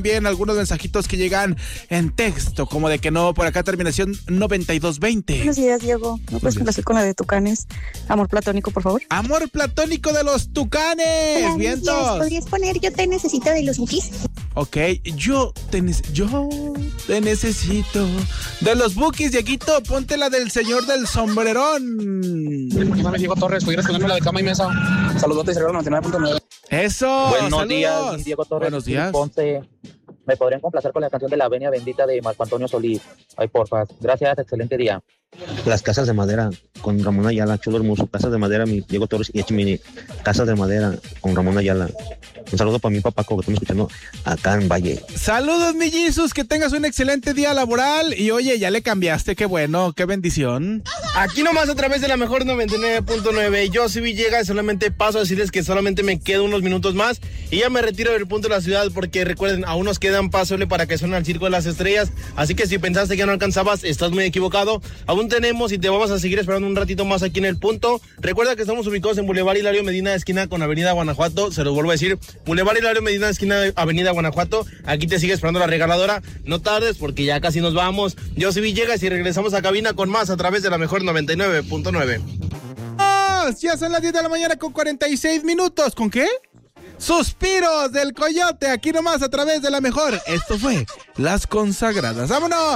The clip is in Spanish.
Bien, algunos mensajitos que llegan en texto, como de que no, por acá terminación 9220. Buenos días, Diego. ¿No puedes complacer con la de Tucanes? Amor platónico, por favor. Amor platónico de los Tucanes. Hola, Vientos. ¿podrías poner Yo te necesito de los Bukis? Ok, yo te necesito de los Bukis, Dieguito, ponte la del señor del sombrerón. Diego Torres, pudieras ponerme la de cama y mesa. Saludotes, Cerrado 99.9. Eso. Buenos saludos. días, Diego Torres. Buenos días. Ponce. ¿Me podrían complacer con la canción de La Venia Bendita de Marco Antonio Solís? Ay, porfa. Gracias, excelente día. Las casas de madera con Ramón Ayala, chulo hermoso. Casas de madera, mi Diego Torres y Echimini. Casas de madera con Ramón Ayala. Un saludo para mi papá, que estamos escuchando acá en Valle. Saludos, mi Jesus, que tengas un excelente día laboral. Y oye, ya le cambiaste, qué bueno, qué bendición. Aquí nomás a través de la mejor 99.9. Yo soy Villegas, solamente paso a decirles que solamente me quedo unos minutos más y ya me retiro del punto de la ciudad, porque recuerden, aún nos quedan pasos para que suene al Circo de las Estrellas. Así que si pensaste que no alcanzabas, estás muy equivocado. Aún tenemos y te vamos a seguir esperando un ratito más aquí en el punto. Recuerda que estamos ubicados en Boulevard Hilario Medina, esquina con Avenida Guanajuato. Se los vuelvo a decir, Boulevard Hilario Medina, esquina de Avenida Guanajuato. Aquí te sigue esperando la regaladora. No tardes porque ya casi nos vamos. Yo soy Villegas y regresamos a cabina con más a través de la mejor 99.9. Ya son las 10 de la mañana con 46 minutos. ¿Con qué? Suspiros del Coyote, aquí nomás a través de la mejor. Esto fue Las Consagradas. ¡Vámonos!